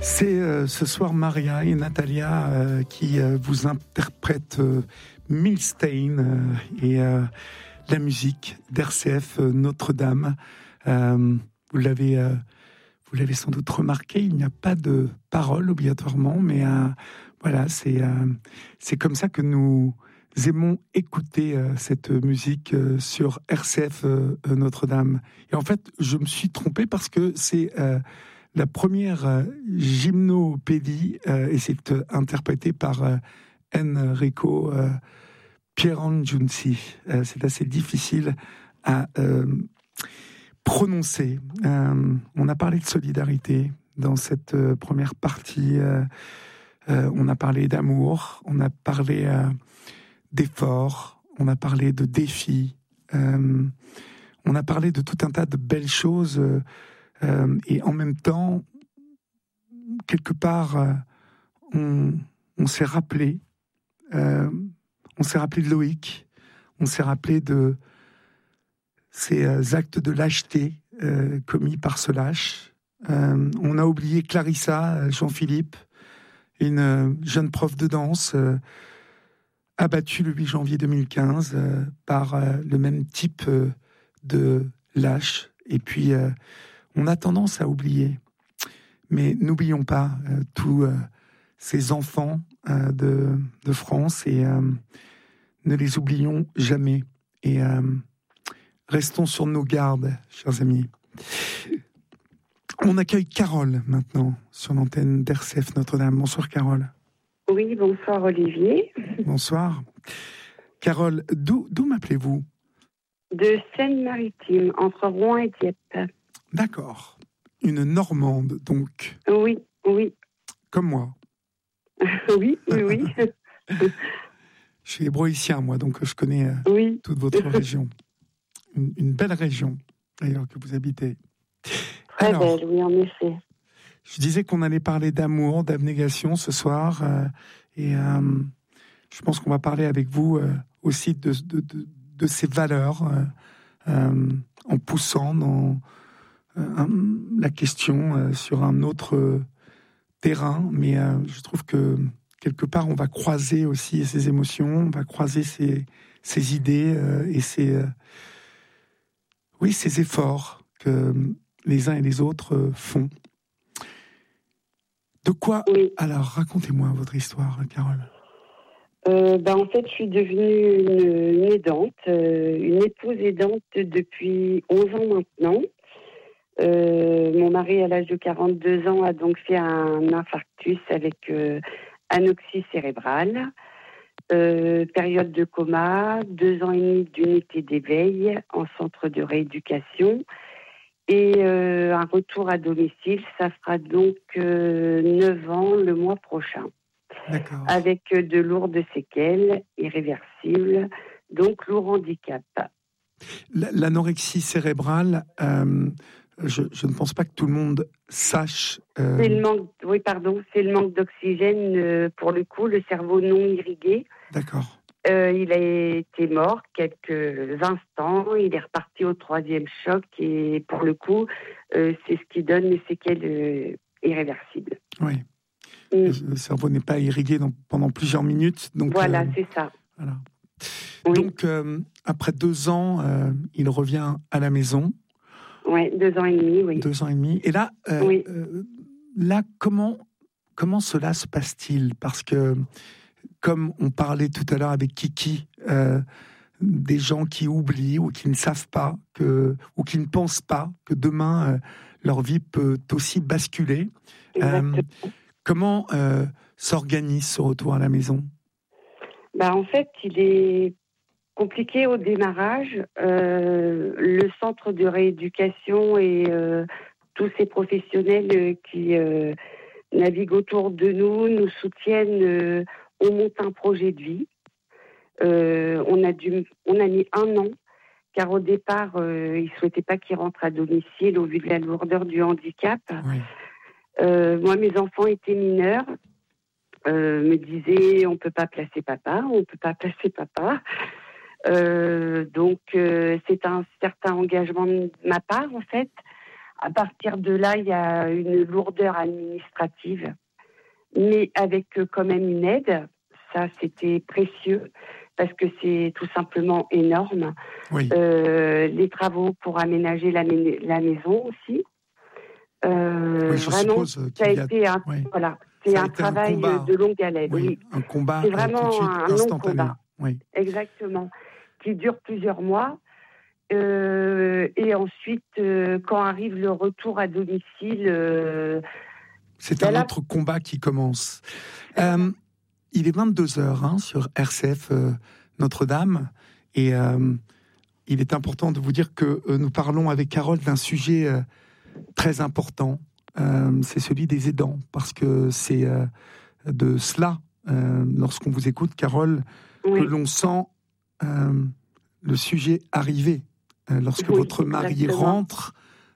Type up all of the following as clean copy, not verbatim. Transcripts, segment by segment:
C'est ce soir Maria et Natalia qui vous interprètent Milstein et la musique d'RCF Notre-Dame. Vous l'avez sans doute remarqué, il n'y a pas de paroles obligatoirement, mais voilà, c'est comme ça que nous aimons écouter cette musique sur RCF Notre-Dame. Et en fait, je me suis trompé parce que c'est la première gymnopédie et c'est interprété par Enrico Pierangiunzi. C'est assez difficile à prononcer. On a parlé de solidarité dans cette première partie. On a parlé d'amour, on a parlé d'efforts, on a parlé de défis, on a parlé de tout un tas de belles choses. Et en même temps, quelque part, on s'est rappelé de Loïc, on s'est rappelé de ces actes de lâcheté commis par ce lâche. On a oublié Clarissa, Jean-Philippe, une jeune prof de danse abattue le 8 janvier 2015 par le même type de lâche. Et puis, on a tendance à oublier. Mais n'oublions pas tous ces enfants de France et ne les oublions jamais. Et restons sur nos gardes, chers amis. On accueille Carole maintenant sur l'antenne d'RCF Notre-Dame. Bonsoir Carole. Oui, bonsoir Olivier. Bonsoir. Carole, d'où m'appelez-vous ? De Seine-Maritime, entre Rouen et Dieppe. D'accord. Une Normande, donc. Oui. Comme moi. oui. Je suis hébroïcien, moi, donc je connais toute votre région. Une belle région, d'ailleurs, que vous habitez. Très belle, oui, en effet. Je disais qu'on allait parler d'amour, d'abnégation ce soir, et je pense qu'on va parler avec vous aussi de ces valeurs, en poussant dans la question sur un autre terrain, mais je trouve que quelque part on va croiser aussi ces émotions, on va croiser ces idées et ces efforts que les uns et les autres font. De quoi Alors, racontez-moi votre histoire, Carole. En fait, je suis devenue une aidante, une épouse aidante depuis 11 ans maintenant. Mon mari, à l'âge de 42 ans, a donc fait un infarctus avec anoxie cérébrale, période de coma, 2 ans et demi d'unité d'éveil en centre de rééducation et un retour à domicile. Ça fera donc 9 ans le mois prochain. D'accord. Avec de lourdes séquelles irréversibles, donc lourd handicap. L'anorexie cérébrale, je ne pense pas que tout le monde sache. C'est le manque, c'est le manque d'oxygène pour le coup, le cerveau non irrigué. D'accord. Il a été mort quelques instants, il est reparti au 3e choc et pour le coup, c'est ce qui donne les séquelles irréversibles. Oui. Le cerveau n'est pas irrigué pendant plusieurs minutes. Donc, voilà, c'est ça. Voilà. Oui. Donc, après 2 ans, il revient à la maison. Oui, 2 ans et demi, oui. 2 ans et demi. Et là, là comment cela se passe-t-il ? Parce que, comme on parlait tout à l'heure avec Kiki, des gens qui oublient ou qui ne savent pas, ou qui ne pensent pas que demain, leur vie peut aussi basculer. Comment s'organise ce retour à la maison ? En fait, il est compliqué au démarrage. Le centre de rééducation et tous ces professionnels qui naviguent autour de nous soutiennent. On monte un projet de vie. On a mis 1 an, car au départ, ils ne souhaitaient pas qu'il rentre à domicile au vu de la lourdeur du handicap. Oui. Moi, mes enfants étaient mineurs, me disaient on ne peut pas placer papa. Donc, c'est un certain engagement de ma part, en fait, À partir de là, il y a une lourdeur administrative, mais avec quand même une aide. Ça, c'était précieux parce que c'est tout simplement énorme. Oui. Les travaux pour aménager la maison aussi. Oui, je vraiment, suppose ça a qu'il y a... été un, Oui. voilà, Ça c'est a un été un travail combat. de longue haleine. Oui. Un combat C'est tout de vraiment suite un long instantané. combat. Oui. Exactement. Qui dure plusieurs mois. Et ensuite, quand arrive le retour à domicile... c'est un autre combat qui commence. Il est 22h sur RCF Notre-Dame. Et il est important de vous dire que nous parlons avec Carole d'un sujet très important. C'est celui des aidants. Parce que c'est de cela, lorsqu'on vous écoute, Carole, que l'on sent le sujet arriver. Lorsque votre mari rentre,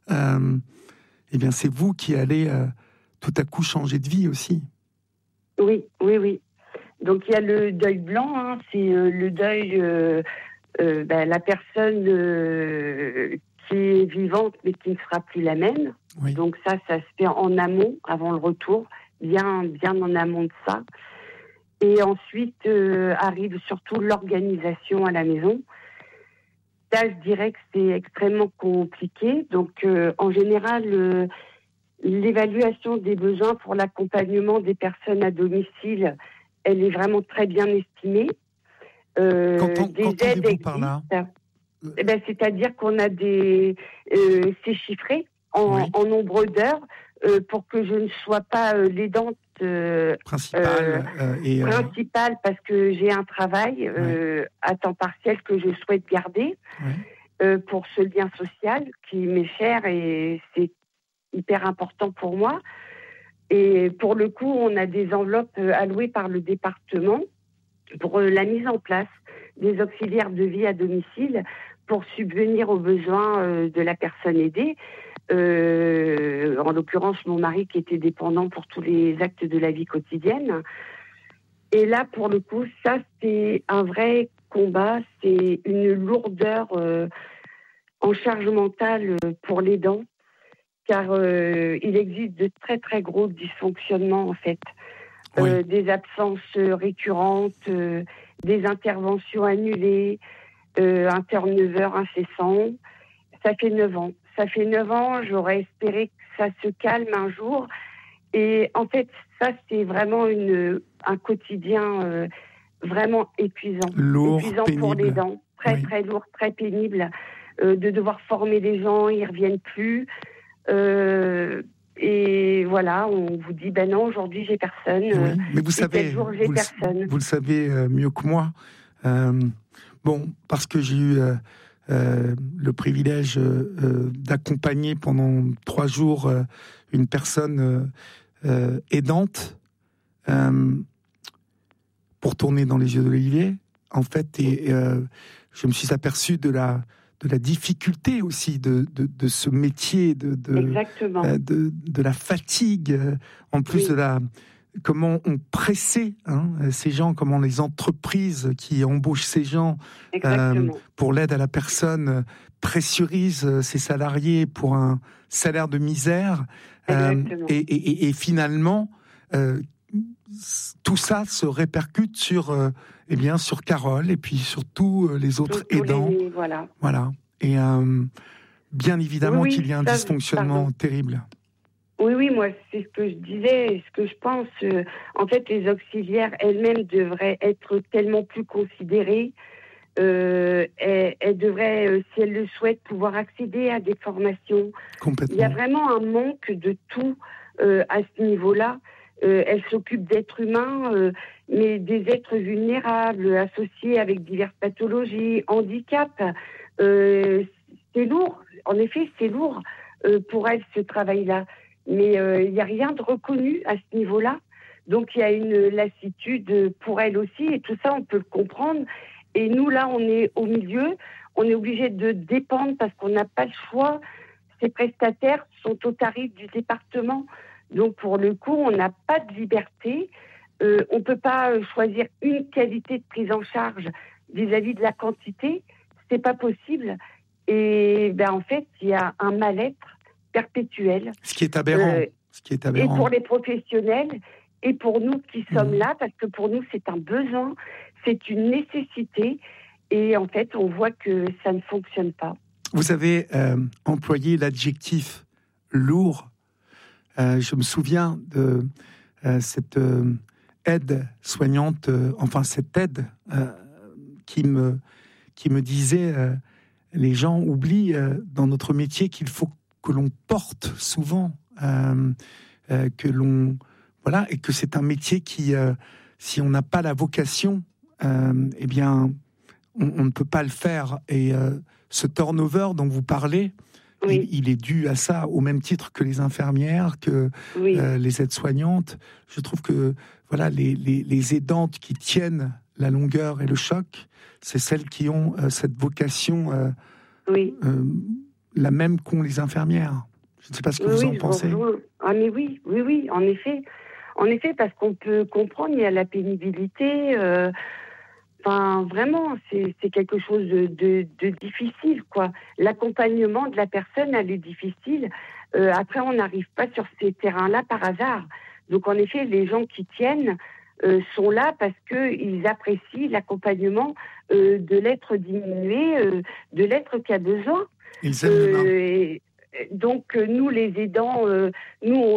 eh bien c'est vous qui allez tout à coup changer de vie aussi. Oui. Donc il y a le deuil blanc, c'est le deuil, la personne qui est vivante mais qui ne sera plus la même. Oui. Donc ça se fait en amont, avant le retour, bien en amont de ça. Et ensuite arrive surtout l'organisation à la maison. Là, je dirais que c'est extrêmement compliqué. Donc, en général, l'évaluation des besoins pour l'accompagnement des personnes à domicile, elle est vraiment très bien estimée. Qu'entendez-vous par là ? C'est-à-dire qu'on a c'est chiffré en nombre d'heures pour que je ne sois pas l'aidante principale parce que j'ai un travail à temps partiel que je souhaite garder pour ce lien social qui m'est cher et c'est hyper important pour moi. Et pour le coup, on a des enveloppes allouées par le département pour la mise en place des auxiliaires de vie à domicile pour subvenir aux besoins de la personne aidée. En l'occurrence, mon mari qui était dépendant pour tous les actes de la vie quotidienne. Et là, pour le coup, ça, c'est un vrai combat. C'est une lourdeur en charge mentale pour l'aidant, car il existe de très, très gros dysfonctionnements, en fait. Des absences récurrentes, des interventions annulées, un turnover incessant. Ça fait 9 ans. Ça fait 9 ans, j'aurais espéré que ça se calme un jour. Et en fait, ça, c'est vraiment un quotidien vraiment épuisant. Lourd, épuisant pénible. Pour les dents. Très, très lourd, très pénible. De devoir former des gens, ils ne reviennent plus. Et voilà, on vous dit, non, aujourd'hui, j'ai personne. Mais vous savez, tel jour, j'ai personne. Vous le savez mieux que moi. Parce que j'ai eu... le privilège d'accompagner pendant 3 jours une personne aidante pour tourner dans les yeux d'Olivier, en fait, et je me suis aperçu de la difficulté aussi de ce métier, de la fatigue, en plus de comment on pressait ces gens, comment les entreprises qui embauchent ces gens pour l'aide à la personne pressurisent ces salariés pour un salaire de misère. Et finalement, tout ça se répercute sur Carole et puis sur tous les autres aidants. Voilà. Et bien évidemment qu'il y a un dysfonctionnement terrible. Oui, moi, c'est ce que je disais et ce que je pense. En fait, les auxiliaires elles-mêmes devraient être tellement plus considérées. Elles devraient, si elles le souhaitent, pouvoir accéder à des formations. Complètement. Il y a vraiment un manque de tout à ce niveau-là. Elles s'occupent d'êtres humains, mais des êtres vulnérables, associés avec diverses pathologies, handicaps. C'est lourd. En effet, c'est lourd pour elles, ce travail-là. Mais il n'y a rien de reconnu à ce niveau-là. Donc, il y a une lassitude pour elles aussi. Et tout ça, on peut le comprendre. Et nous, là, on est au milieu. On est obligé de dépendre parce qu'on n'a pas le choix. Ces prestataires sont au tarif du département. Donc, pour le coup, on n'a pas de liberté. On ne peut pas choisir une qualité de prise en charge vis-à-vis de la quantité. Ce n'est pas possible. Et en fait, il y a un mal-être perpétuelle. Ce qui est aberrant. Et pour les professionnels, et pour nous qui sommes là, parce que pour nous, c'est un besoin, c'est une nécessité. Et en fait, on voit que ça ne fonctionne pas. Vous avez employé l'adjectif lourd. Je me souviens de cette aide soignante, cette aide qui me disait les gens oublient dans notre métier qu'il faut que l'on porte souvent, que l'on et que c'est un métier qui, si on n'a pas la vocation, eh bien, on ne peut pas le faire. Et ce turnover dont vous parlez, il est dû à ça, au même titre que les infirmières, que les aides-soignantes. Je trouve que les aidantes qui tiennent la longueur et le choc, c'est celles qui ont cette vocation la même qu'ont les infirmières. Je ne sais pas ce que vous en pensez. Ah mais oui, en effet. En effet, parce qu'on peut comprendre, il y a la pénibilité. Vraiment, c'est quelque chose de difficile, quoi. L'accompagnement de la personne, elle est difficile. Après, on n'arrive pas sur ces terrains-là par hasard. Donc, en effet, les gens qui tiennent sont là parce qu'ils apprécient l'accompagnement de l'être diminué, de l'être qui a besoin. Ils aiment l'humain. Donc, nous, les aidants, nous,